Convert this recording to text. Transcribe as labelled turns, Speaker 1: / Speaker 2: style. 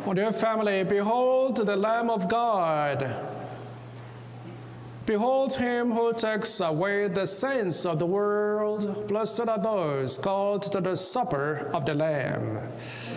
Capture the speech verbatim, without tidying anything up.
Speaker 1: O dear family, behold the Lamb of God. Behold him who takes away the sins of the world. Blessed are those called to the supper of the Lamb.